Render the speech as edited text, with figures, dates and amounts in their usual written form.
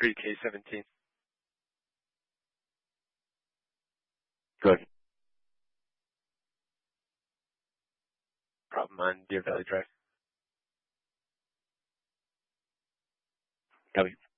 3K17. Good. Problem on Deer Valley Drive. W.